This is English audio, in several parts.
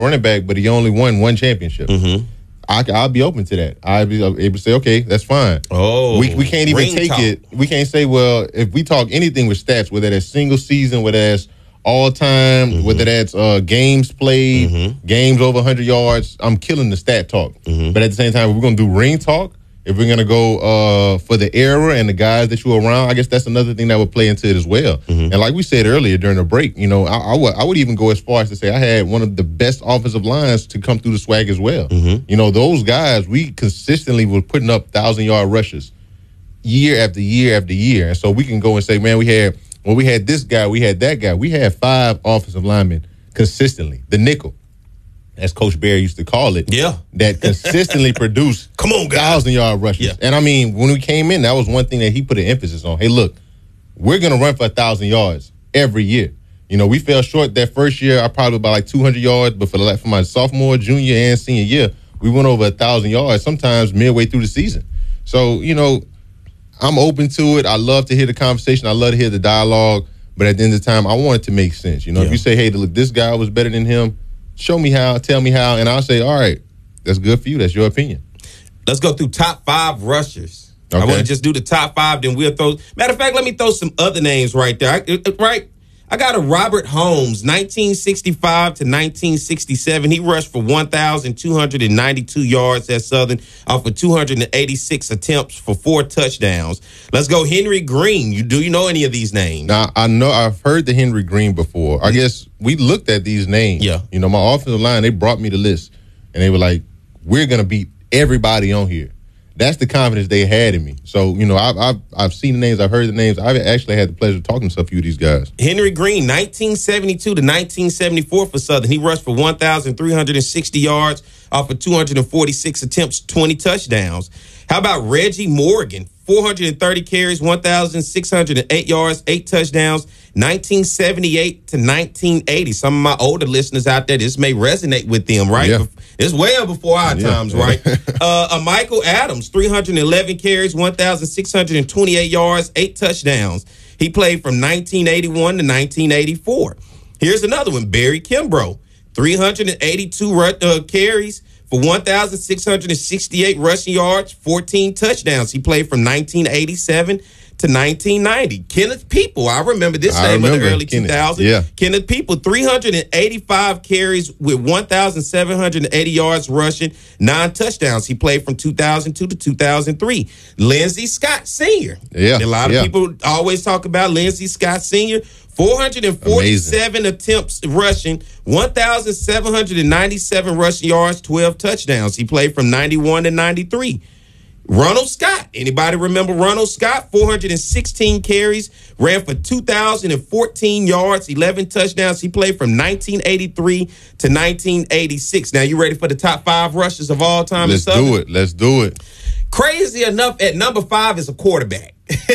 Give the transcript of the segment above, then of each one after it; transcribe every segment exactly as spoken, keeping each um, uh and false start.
running back, but he only won one championship. Mm-hmm. I, I'll be open to that. I'll be able to say, okay, that's fine. Oh, we we can't even take talk. it. We can't say, well, if we talk anything with stats, whether that's single season, whether that's all time, mm-hmm. whether that's uh, games played, mm-hmm. games over one hundred yards, I'm killing the stat talk. Mm-hmm. But at the same time, if we're going to do ring talk, if we're going to go uh, for the era and the guys that you're around, I guess that's another thing that would play into it as well. Mm-hmm. And like we said earlier during the break, you know, I, I, would, I would even go as far as to say I had one of the best offensive lines to come through the swag as well. Mm-hmm. You know, those guys, we consistently were putting up one thousand-yard rushes year after year after year. And so we can go and say, man, we had, when we had this guy, we had that guy. We had five offensive linemen consistently. The nickel, as Coach Barry used to call it, yeah, that consistently produced come on, thousand-yard rushes. Yeah. And, I mean, when we came in, that was one thing that he put an emphasis on. Hey, look, we're going to run for one thousand yards every year. You know, we fell short that first year, I probably about like two hundred yards, but for, the, for my sophomore, junior, and senior year, we went over one thousand yards sometimes midway through the season. So, you know, I'm open to it. I love to hear the conversation. I love to hear the dialogue. But at the end of the time, I want it to make sense. You know, yeah. if you say, hey, look, this guy was better than him, show me how, tell me how, and I'll say, all right, that's good for you. That's your opinion. Let's go through top five rushers. Okay. I want to just do the top five, then we'll throw. Matter of fact, let me throw some other names right there. I, right? I got a Robert Holmes, nineteen sixty-five to nineteen sixty-seven. He rushed for one thousand two hundred ninety-two yards at Southern off of two hundred eighty-six attempts for four touchdowns. Let's go Henry Green. You do you know any of these names? Now, I know I've heard the Henry Green before. I guess we looked at these names. Yeah. You know, my offensive line, they brought me the list, and they were like, we're going to beat everybody on here. That's the confidence they had in me. So, you know, I've, I've I've seen the names, I've heard the names. I've actually had the pleasure of talking to a few of these guys. Henry Green, nineteen seventy-two to nineteen seventy-four for Southern. He rushed for one thousand three hundred sixty yards off of two hundred forty-six attempts, twenty touchdowns. How about Reggie Morgan? four hundred thirty carries, one thousand six hundred eight yards, eight touchdowns, nineteen seventy-eight to nineteen eighty. Some of my older listeners out there, this may resonate with them, right? Yeah. It's well before our yeah. times, right? uh, uh, Michael Adams, three hundred eleven carries, one thousand six hundred twenty-eight yards, eight touchdowns. He played from nineteen eighty-one to nineteen eighty-four. Here's another one, Barry Kimbrough, three hundred eighty-two uh, carries for one thousand six hundred sixty-eight rushing yards, fourteen touchdowns. He played from nineteen eighty-seven to nineteen ninety. Kenneth People, I remember this I name remember in the early Kenneth. two thousands. Yeah. Kenneth People, three hundred eighty-five carries with one thousand seven hundred eighty yards rushing, nine touchdowns. He played from two thousand two to two thousand three. Lindsey Scott Senior Yeah. A lot of yeah. people always talk about Lindsey Scott Senior four hundred forty-seven Amazing. Attempts rushing, one thousand seven hundred ninety-seven rushing yards, twelve touchdowns. He played from ninety-one to ninety-three. Ronald Scott. Anybody remember Ronald Scott? four hundred sixteen carries, ran for two thousand fourteen yards, eleven touchdowns. He played from nineteen eighty-three to nineteen eighty-six. Now, you ready for the top five rushers of all time? Let's do it. Let's do it. Crazy enough, at number five is a quarterback.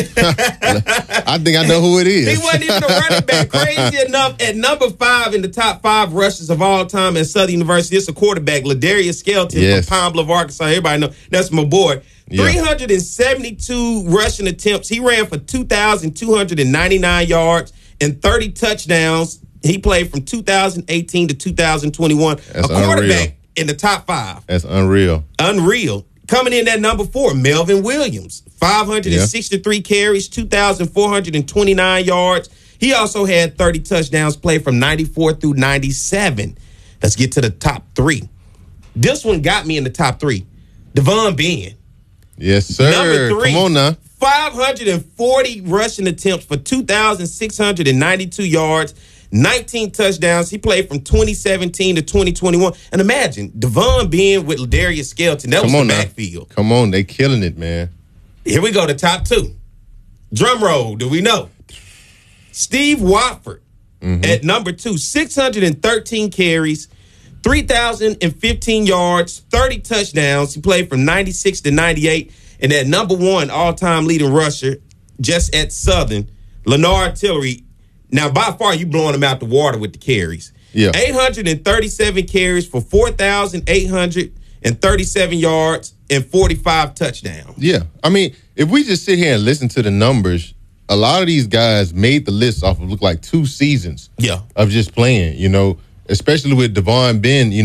I think I know who it is. He wasn't even a running back. Crazy enough, at number five in the top five rushers of all time at Southern University, it's a quarterback, Ladarius Skelton yes. from Pine Bluff, Arkansas. Everybody know that's my boy. Yeah. three hundred seventy-two rushing attempts. He ran for two thousand two hundred ninety-nine yards and thirty touchdowns. He played from two thousand eighteen to two thousand twenty-one. That's a quarterback unreal. In the top five. That's unreal. Unreal. Coming in at number four, Melvin Williams, five hundred sixty-three yeah. carries, two thousand four hundred twenty-nine yards. He also had thirty touchdowns, played from ninety-four through ninety-seven. Let's get to the top three. This one got me in the top three. Devon Ben. Yes, sir. Number three. Come on now. five hundred forty rushing attempts for two thousand six hundred ninety-two yards, nineteen touchdowns. He played from twenty seventeen to twenty twenty-one. And imagine, Devon Ben with Ladarius Skelton. That Come was on the now. backfield. Come on. They killing it, man. Here we go to top two. Drum roll. Do we know? Steve Watford mm-hmm. at number two, six hundred thirteen carries, three thousand fifteen yards, thirty touchdowns. He played from ninety-six to ninety-eight. And at number one, all-time leading rusher, just at Southern, Leonard Tillery. Now, by far, you blowing him out the water with the carries. Yeah. eight hundred thirty-seven carries for four thousand eight hundred thirty-seven yards and forty-five touchdowns. Yeah. I mean, if we just sit here and listen to the numbers, a lot of these guys made the list off of look like two seasons yeah. of just playing, you know. especially with Devon Ben, you